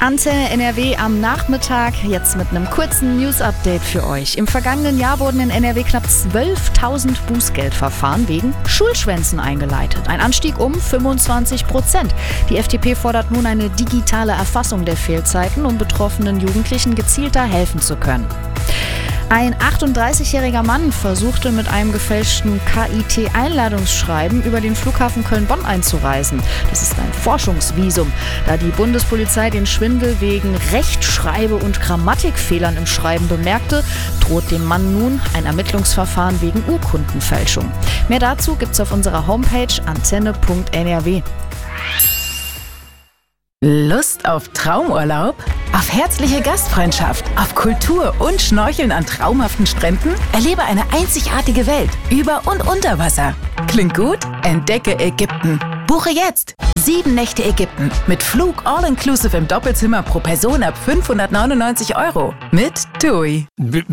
Antenne NRW am Nachmittag, jetzt mit einem kurzen News-Update für euch. Im vergangenen Jahr wurden in NRW knapp 12.000 Bußgeldverfahren wegen Schulschwänzen eingeleitet. Ein Anstieg um 25%. Die FDP fordert nun eine digitale Erfassung der Fehlzeiten, um betroffenen Jugendlichen gezielter helfen zu können. Ein 38-jähriger Mann versuchte mit einem gefälschten KIT-Einladungsschreiben über den Flughafen Köln-Bonn einzureisen. Das ist ein Forschungsvisum. Da die Bundespolizei den Schwindel wegen Rechtschreibe- und Grammatikfehlern im Schreiben bemerkte, droht dem Mann nun ein Ermittlungsverfahren wegen Urkundenfälschung. Mehr dazu gibt's auf unserer Homepage antenne.nrw. Lust auf Traumurlaub? Auf herzliche Gastfreundschaft, auf Kultur und Schnorcheln an traumhaften Stränden? Erlebe eine einzigartige Welt über und unter Wasser. Klingt gut? Entdecke Ägypten. Buche jetzt 7 Nächte Ägypten mit Flug all-inclusive im Doppelzimmer pro Person ab 599 € mit TUI.